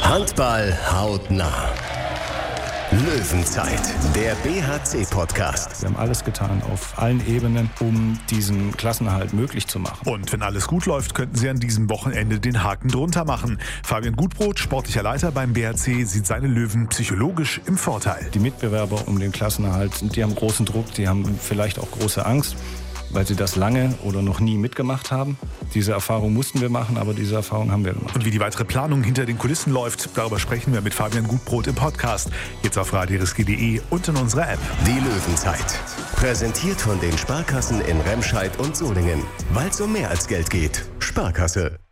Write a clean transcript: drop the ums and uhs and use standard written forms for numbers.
Handball hautnah. Löwenzeit, der BHC-Podcast. Wir haben alles getan auf allen Ebenen, um diesen Klassenerhalt möglich zu machen. Und wenn alles gut läuft, könnten Sie an diesem Wochenende den Haken drunter machen. Fabian Gutbrot, sportlicher Leiter beim BHC, sieht seine Löwen psychologisch im Vorteil. Die Mitbewerber um den Klassenerhalt, die haben großen Druck, die haben vielleicht auch große Angst, weil sie das lange oder noch nie mitgemacht haben. Diese Erfahrung mussten wir machen, aber diese Erfahrung haben wir gemacht. Und wie die weitere Planung hinter den Kulissen läuft, darüber sprechen wir mit Fabian Gutbrot im Podcast. Jetzt auf radiorisky.de und in unserer App. Die Löwenzeit. Präsentiert von den Sparkassen in Remscheid und Solingen. Weil es um mehr als Geld geht. Sparkasse.